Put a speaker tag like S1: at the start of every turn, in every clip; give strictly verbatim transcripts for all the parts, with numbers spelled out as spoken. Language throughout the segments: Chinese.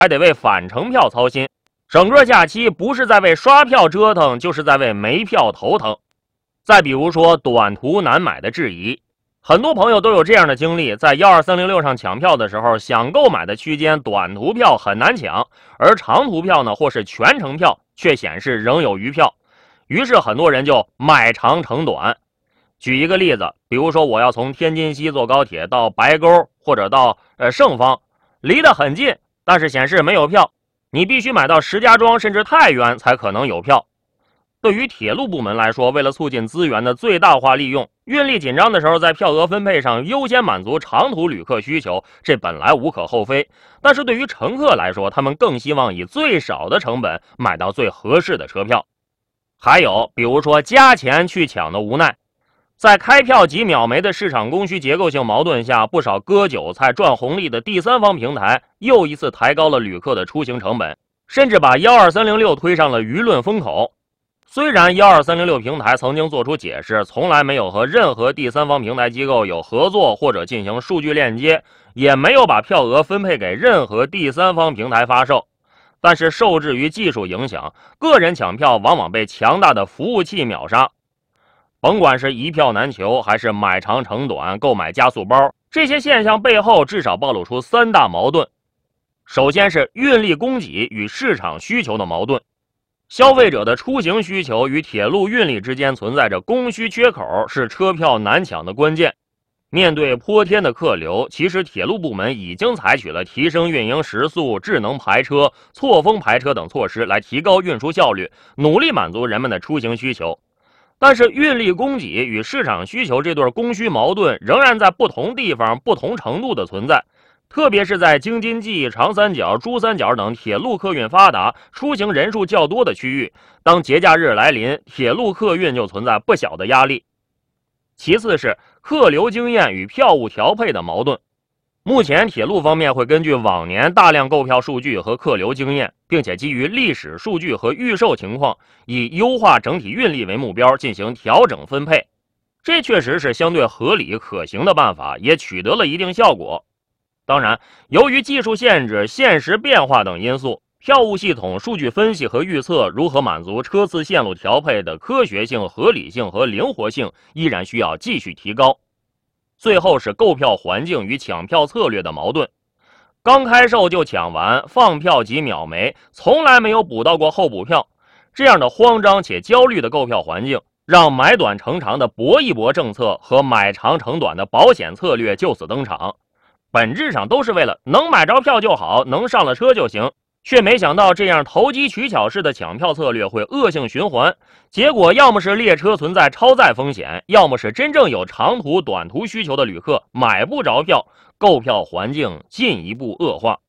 S1: 还得为返程票操心。整个假期不是在为刷票折腾，就是在为没票头疼。再比如说短途难买的质疑，很多朋友都有这样的经历，在一二三零六上抢票的时候，想购买的区间短途票很难抢，而长途票呢，或是全程票却显示仍有余票，于是很多人就买长乘短。举一个例子，比如说我要从天津西坐高铁到白沟或者到呃盛芳，离得很近，但是显示没有票，你必须买到石家庄甚至太原才可能有票。对于铁路部门来说，为了促进资源的最大化利用，运力紧张的时候，在票额分配上优先满足长途旅客需求，这本来无可厚非。但是对于乘客来说，他们更希望以最少的成本买到最合适的车票。还有比如说加钱去抢的无奈，在开票即秒没的市场供需结构性矛盾下，不少割韭菜赚红利的第三方平台又一次抬高了旅客的出行成本，甚至把一二三零六推上了舆论风口。虽然一二三零六平台曾经做出解释，从来没有和任何第三方平台机构有合作或者进行数据链接，也没有把票额分配给任何第三方平台发售，但是受制于技术影响，个人抢票往往被强大的服务器秒杀。甭管是一票难求，还是买长乘短、购买加速包，这些现象背后至少暴露出三大矛盾。首先是运力供给与市场需求的矛盾。消费者的出行需求与铁路运力之间存在着供需缺口，是车票难抢的关键。面对泼天的客流，其实铁路部门已经采取了提升运营时速、智能排车、错峰排车等措施来提高运输效率，努力满足人们的出行需求。但是运力供给与市场需求这对供需矛盾仍然在不同地方不同程度的存在。特别是在京津冀、长三角、珠三角等铁路客运发达、出行人数较多的区域，当节假日来临，铁路客运就存在不小的压力。其次是客流经验与票务调配的矛盾。目前铁路方面会根据往年大量购票数据和客流经验，并且基于历史数据和预售情况，以优化整体运力为目标进行调整分配。这确实是相对合理可行的办法，也取得了一定效果。当然，由于技术限制、现实变化等因素，票务系统数据分析和预测如何满足车次线路调配的科学性、合理性和灵活性，依然需要继续提高。最后是购票环境与抢票策略的矛盾。刚开售就抢完，放票即秒没，从来没有补到过候补票，这样的慌张且焦虑的购票环境，让买短乘长的搏一搏政策和买长乘短的保险策略就此登场。本质上都是为了能买着票就好，能上了车就行，却没想到这样投机取巧式的抢票策略会恶性循环，结果要么是列车存在超载风险，要么是真正有长途短途需求的旅客买不着票，购票环境进一步恶化。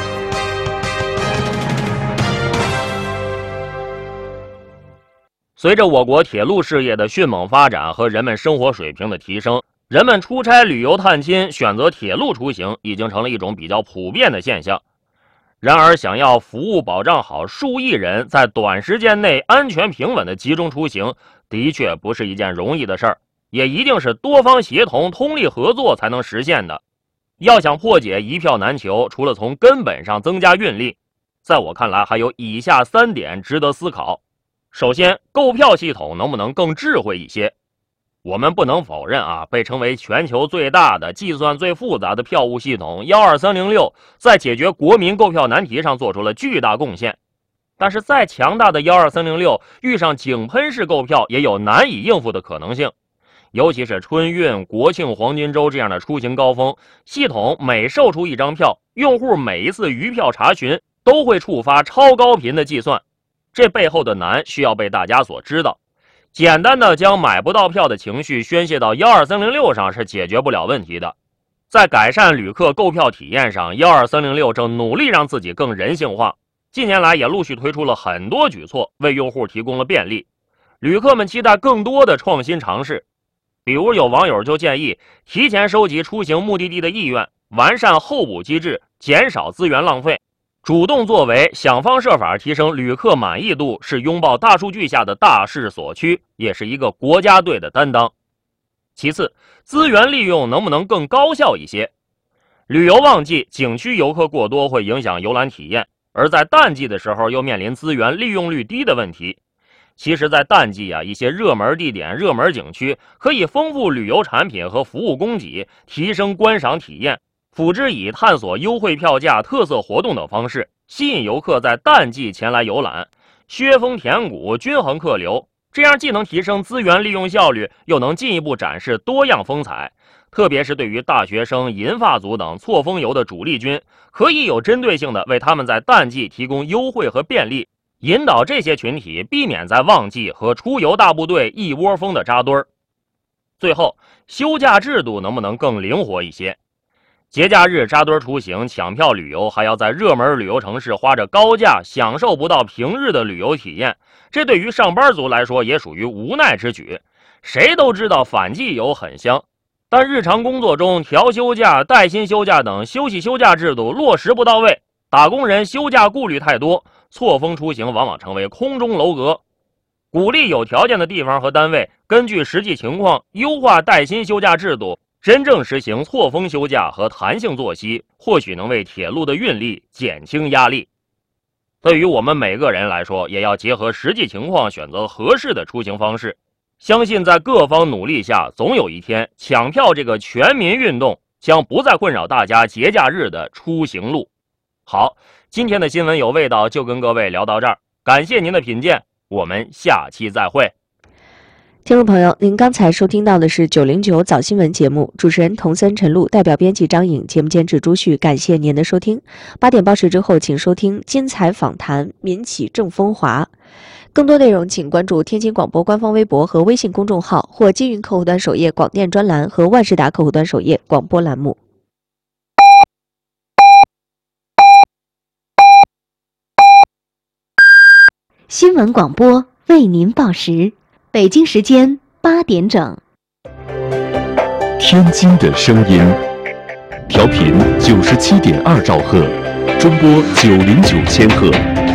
S1: 随着我国铁路事业的迅猛发展和人们生活水平的提升，人们出差、旅游、探亲选择铁路出行已经成了一种比较普遍的现象。然而，想要服务保障好数亿人在短时间内安全平稳的集中出行，的确不是一件容易的事儿，也一定是多方协同、通力合作才能实现的。要想破解一票难求，除了从根本上增加运力，在我看来还有以下三点值得思考。首先，购票系统能不能更智慧一些？我们不能否认啊，被称为全球最大的、计算最复杂的票务系统一二三零六，在解决国民购票难题上做出了巨大贡献。但是再强大的一二三零六，遇上井喷式购票也有难以应付的可能性。尤其是春运、国庆黄金周这样的出行高峰，系统每售出一张票，用户每一次余票查询都会触发超高频的计算，这背后的难需要被大家所知道。简单的将买不到票的情绪宣泄到一二三零六上是解决不了问题的。在改善旅客购票体验上，一二三零六正努力让自己更人性化。近年来也陆续推出了很多举措，为用户提供了便利。旅客们期待更多的创新尝试，比如有网友就建议提前收集出行目的地的意愿，完善候补机制，减少资源浪费。主动作为，想方设法提升旅客满意度，是拥抱大数据下的大势所趋，也是一个国家队的担当。其次，资源利用能不能更高效一些？ 旅游旺季，景区游客过多会影响游览体验，而在淡季的时候又面临资源利用率低的问题。其实，在淡季啊，一些热门地点、热门景区可以丰富旅游产品和服务供给，提升观赏体验。辅之以探索优惠票价、特色活动等方式，吸引游客在淡季前来游览，削峰填谷，均衡客流。这样既能提升资源利用效率，又能进一步展示多样风采。特别是对于大学生、银发族等错峰游的主力军，可以有针对性的为他们在淡季提供优惠和便利，引导这些群体避免在旺季和出游大部队一窝蜂的扎堆儿。最后，休假制度能不能更灵活一些？节假日扎堆出行、抢票旅游，还要在热门旅游城市花着高价，享受不到平日的旅游体验，这对于上班族来说也属于无奈之举。谁都知道反季游很香，但日常工作中调休假、带薪休假等休息休假制度落实不到位，打工人休假顾虑太多，错峰出行往往成为空中楼阁。鼓励有条件的地方和单位根据实际情况优化带薪休假制度，真正实行错峰休假和弹性作息，或许能为铁路的运力减轻压力。对于我们每个人来说，也要结合实际情况选择合适的出行方式。相信在各方努力下，总有一天抢票这个全民运动将不再困扰大家节假日的出行路。好，今天的新闻有味道就跟各位聊到这儿，感谢您的品鉴，我们下期再会。
S2: 听众朋友，您刚才收听到的是九零九早新闻节目，主持人童森、陈露，代表编辑张颖，节目监制朱旭，感谢您的收听。八点报时之后，请收听精彩访谈，民企正风华。更多内容请关注天津广播官方微博和微信公众号，或金云客户端首页广电专栏和万事达客户端首页广播栏目。
S3: 新闻广播为您报时，北京时间八点整。
S4: 天津的声音，调频九十七点二兆赫，中波九零九千赫。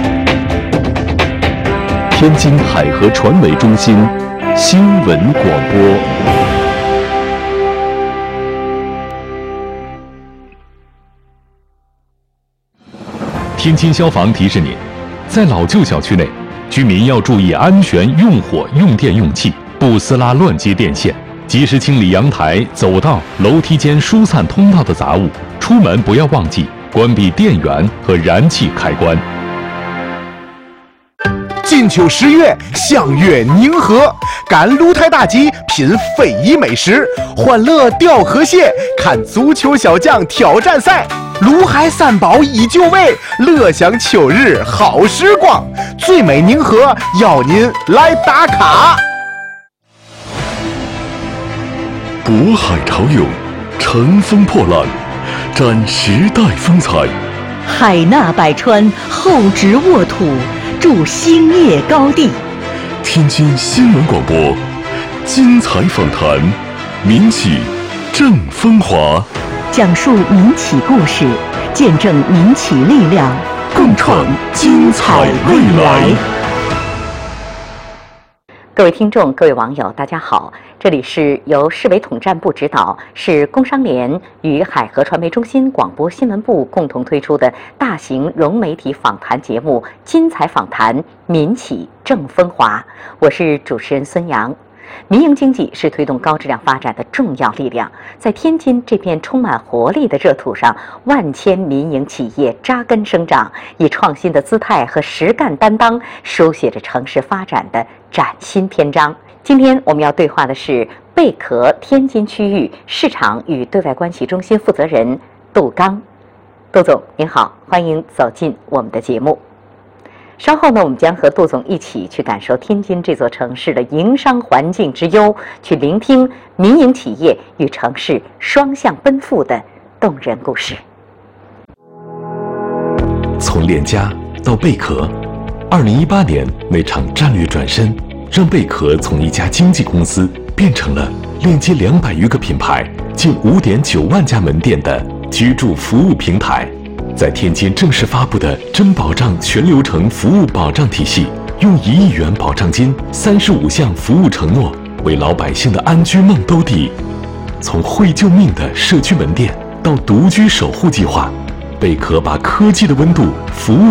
S4: 天津海河传媒中心新闻广播。天津消防提示您，在老旧小区内，居民要注意安全用火、用电、用气，不撕拉乱接电线，及时清理阳台、走道、楼梯间疏散通道的杂物。出门不要忘记关闭电源和燃气开关。
S5: 金秋十月，相约宁河，赶鹿台大集，品非遗美食，欢乐钓河蟹，看足球小将挑战赛。卢海三宝依旧味，乐享秋日好时光。最美宁河邀您来打卡。
S4: 渤海潮涌，乘风破浪，展时代风采。
S3: 海纳百川，厚植沃土，筑兴业高地。
S4: 天津新闻广播，精彩访谈，民企正风华，
S3: 讲述民企故事，见证民企力量，
S4: 共创精彩未来。
S6: 各位听众、各位网友，大家好，这里是由市委统战部指导，市工商联与海河传媒中心广播新闻部共同推出的大型融媒体访谈节目《精彩访谈：民企正风华》，我是主持人孙阳。民营经济是推动高质量发展的重要力量，在天津这片充满活力的热土上，万千民营企业扎根生长，以创新的姿态和实干担当，书写着城市发展的崭新篇章。今天我们要对话的是贝壳天津区域市场与对外关系中心负责人杜刚。杜总您好，欢迎走进我们的节目。稍后呢，我们将和杜总一起去感受天津这座城市的营商环境之优，去聆听民营企业与城市双向奔赴的动人故事。
S4: 从链家到贝壳，二零一八年那场战略转身，让贝壳从一家经纪公司变成了链接两百余个品牌、近五点九万家门店的居住服务平台。在天津正式发布的真保障全流程服务保障体系，用一亿元保障金、三十五项服务承诺，为老百姓的安居梦兜底。从会救命的社区门店， 到独居守护计划，贝壳把科技的温度服务